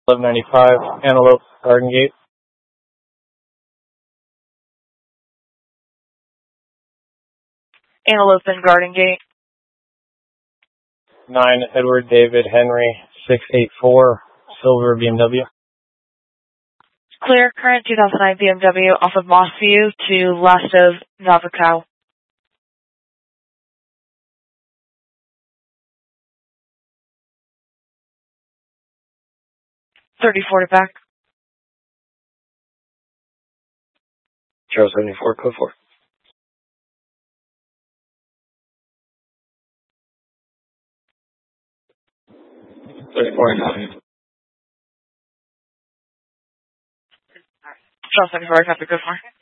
1195, Antelope, Garden Gate. Antelope and Garden Gate. 9 Edward David Henry, 684, Silver BMW. Clear, current 2009 BMW off of Mossview to last of Navajo. 3040 back. Charles 74, code 4. 34 and copy. Charles 74, copy, code 4.